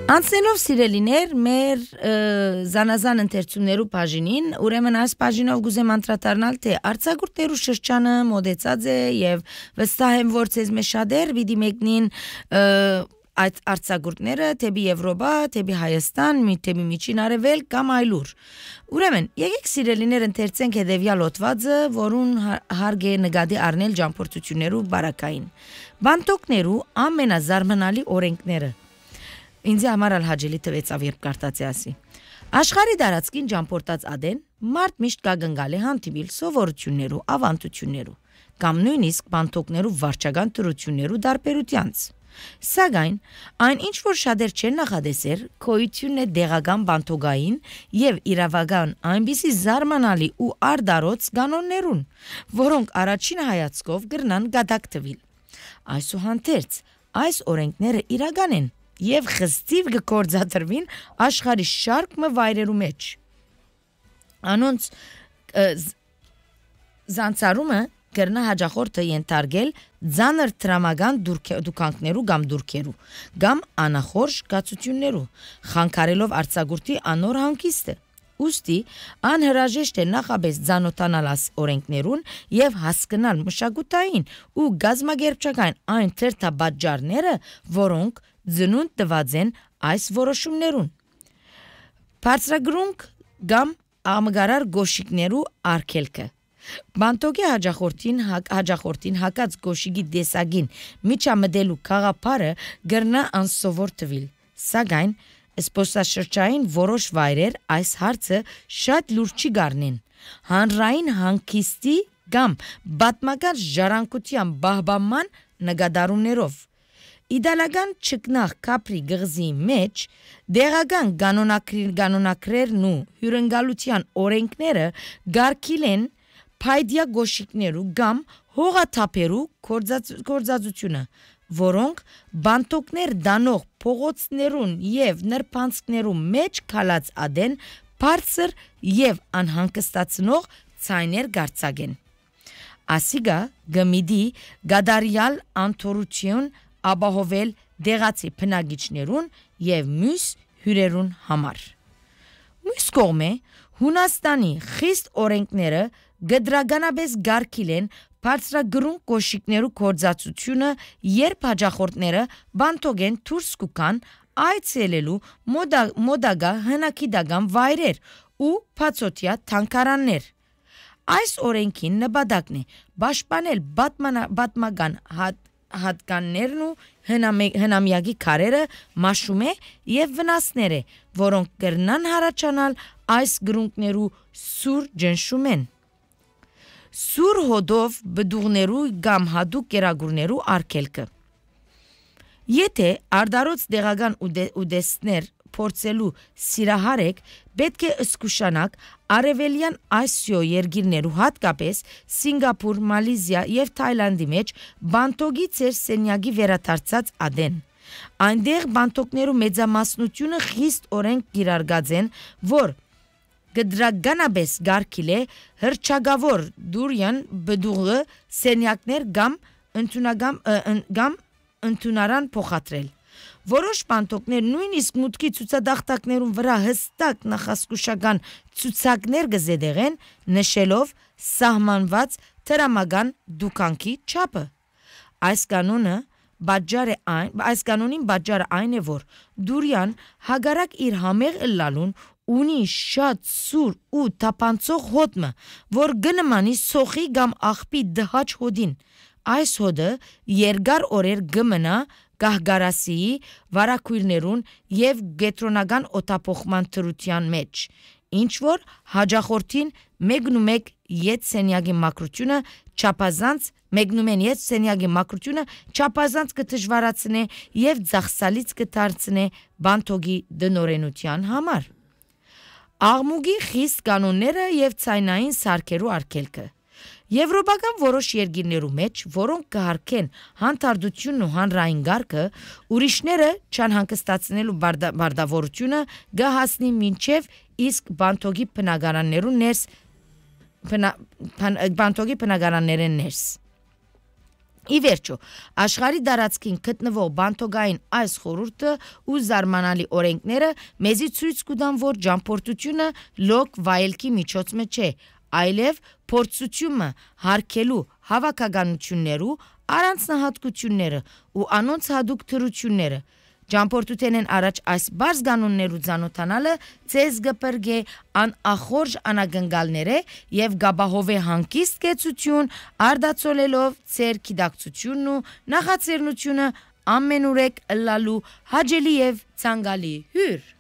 Անցնելով սիրելիներ մեր զանազան ընթերցումներու բաժինին, ուրեմն այս բաժինով գուզեմ անդրադառնալ, թե արձակուրդներու շրջանը մոդեցած է եւ վստահ եմ, որ ցեզ մեզ շատեր պիտի մեկնին այդ արձակուրդները թեպի Եվրոպա, թեպի Հայաստան, թեպի Միջին Արևելք կամ այլուր։ Ուրեմն, եկեք սիրելիներ ընթերցենք հետևյալ հոդվածը, որուն հարկ է նկատի առնել ճամփորդություններու բարակային։ Բանտոկներու ամենազարմանալի օրենքները։ Ինձ համար հաջելի տվեցավ երբ կարտացի ասի։ Աշխարհի դարածքին ճամփորդած ադեն մարդ միշտ կգնգալ է հանդիպիլ սովորություններու, ավանդություններու կամ նույնիսկ բանտոկներու վարչական դրություններու դարբերությանց։ Սակայն այն ինչ որ շատեր չեն նախադեսեր, քոյությունն է դեղական բանտոգային եւ իրավական այնպիսի զարմանալի ու արդարոց կանոններուն, որոնք առաջին հայացքով գրնան գադակտվիլ։ Այսուհանդերձ այս օրենքները իրական են եւ խստիվ գործադրվին աշխարհի շարք վայրերու մեջ։ Անոնց զանցարումը կրնա հաջախորդը ենթարկել ձանր տրամական դուքանքներու կամ դուրքերու կամ անախորժ գացություններու, խանգարելով արձակուրդի անոր հանգիստը։ Ուստի անհրաժեշտ է նախապես ծանոթանալ այս օրենքներուն եւ հասկանալ մշակութային ու գազագերբչական այն թերթաբաժարները, որոնք ծնունդ տված են այս որոշումներուն։ Բարձրագրունք կամ աղմգարար գոշիկներու արգելքը։ Բանտոկի հաջախորդին հակած գոշիկի դեսագին միջամտելու գաղափարը գրնա անսովոր թվիլ, սակայն զբոսաշրջային որոշ վայրեր այս հարցը շատ լուրջ չի գարնեն։ Հանրային հանգիստի կամ պատմական ժառանգության բահբանման նկատառումներով։ Իդալական չկնաղ կապրի գղզի մեջ դեղական կանոնակրերն ու հյուրընկալության օրենքները գարկիլ են փայդյա գոշիկներու կամ հողաթափերու գործածությունը, որոնք բանտոկներ դանող փողոցներուն եւ նրբանցքներու մեջ քալած ադեն բարձր եւ անհանգստացնող ցայներ գարցագեն։ Ասիգա գմիդի գադարիալ անթորություն ապահովել դեղացի բնակիչներուն եւ մյուս հյուրերուն համար։ Մյուս կողմէ Հունաստանի խիստ օրենքները գդրագանաբես գարկիլ են բարձրագրուն կոշիկներու գործածությունը, երբ հաջախորդները բանտոգեն դուրս կուքան այցելելու մոդագա հնակիդական վայրեր ու բացօթյա թանգարաններ։ Այս օրենքին նպատակն է պաշտպանել պատմական հատկաններն ու հնամյակի քարերը, մաշումե եւ վնասները, որոնք կրնան հարաճանալ այս գրունկներու սուր ջնշումեն։ Սուր հոդով բդուղներու կամ հադուկ կերագուրներու արգելքը։ Եթե արդարոց դեղական ուդեսներ փորձելու սիրահար եք, պետք է զգուշանաք արևելյան Ասիո երկիրներու հատկապես Սինգապուր, Մալեզիա եւ Թայլանդի մեջ բանտոգի ծեր սենյակի վերադարձած ադեն։ Այնտեղ բանտոկներու մեծամասնությունը խիստ օրենք կիրարգած են, որ գդրագանաբես գարկիլ է հրճագավոր դուրյան բդուղը սենյակներ կամ ընդունարան փոխադրել։ Որոշ բանտոկներ նույնիսկ մուտքի ցուցադախտակներուն վրա հստակ նախասկուշական ցուցակներ գզեդեղեն, նշելով սահմանված տրամական դուքանքի չափը։ Այս կանոնին պատճառը այն է, որ դուրյան հագարակ իր համեղ ըլլալուն ունի շատ սուր ու թափանցող հոդմը, որ գնմանի սոխի կամ աղբի դհաճ հոդին։ Այս հոդը երկար օրեր գմնա գահգարասիի վարակույրներուն եւ գետրոնական օտափոխման թրության մեջ, ինչ որ հաջախորդին մեկնումեկ ետ սենյակի մակրությունը չափազանց կդժվարացնե եւ ծախսալից կդարձնե բանտոգի դնորենության համար։ Աղմուկի խիստ կանոնները եւ ցայնային սարքերու արգելքը։ Եվրոպական որոշ երկիրներու մեջ, որոնք կհարկեն հանդարտությունն ու հանրային գարկը, ուրիշները չանհանգստացնելու բարդավորությունը գահասնի մինչև իսկ բանտոգի բնակարաններեն ներս։ Ի վերջո, աշխարհի դարածքին գտնվող բանթոգային այս խորհուրդը ու զարմանալի օրենքները մեզի ցույց կտան, որ ճամփորդությունը լոկ վայելքի միջոցը չէ, այլև փորձությունը հարգելու հավաքականություններու առանձնահատկությունները ու անոնց հadoop թրությունները Ճամփորդութենեն առաջ այս բարձ կանոններու ծանոթանալը ցեզ գպրգե անախորժ անագնգալները եւ գաբահովե հանկիստ կեցություն արդացոլելով ցեր գիտակցությունն ու նախաձեռնությունը ամենուրեք լալու հաջելի եւ ցանկալի հյուր